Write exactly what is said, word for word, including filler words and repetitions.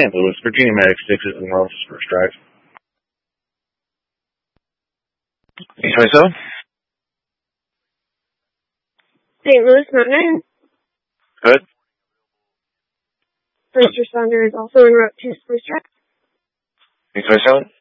Saint Louis, Virginia Medic six is the North First Drive. eight twenty-seven? Saint Louis Mountain. Good. First responder is also en route to Spruce Drive. eight twenty-seven?